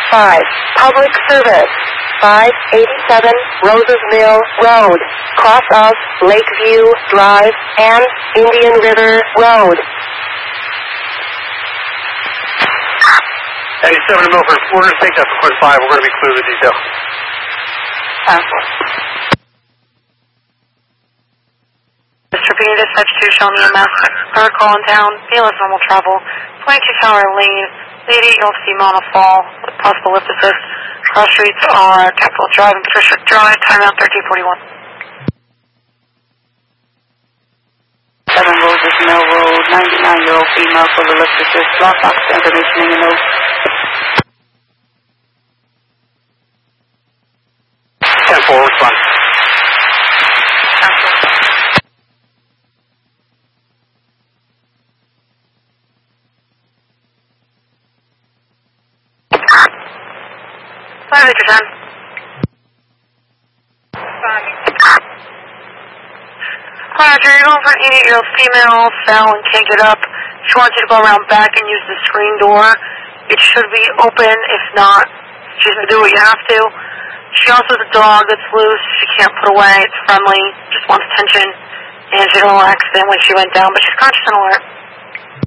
5. Public service. 587 Roses Mill Road, cross of Lakeview Drive and Indian River Road. 87 to Milford. We're going to take that for quick 5. We're going to be clear the detail. Mr. B, dispatch 2, show me EMS. Third call in town. BLS normal travel. 22 Tower Lane. Lady, you'll see on a fall with possible lift assist. Cross streets are Capitol Drive and Patricia Drive. Timeout 1341. 7 Roses Mill Road. 99-year-old female for the lift assist. Block box information in your notes. 10-4, respond. Fire Victor 10. Roger, you're going for an 88-year-old female, fell and can't get up. She wants you to go around back and use the screen door. It should be open. If not, she's going to do what you have to. She also has a dog that's loose. She can't put away. It's friendly. Just wants attention. And she had a little accident when she went down, but she's conscious and alert.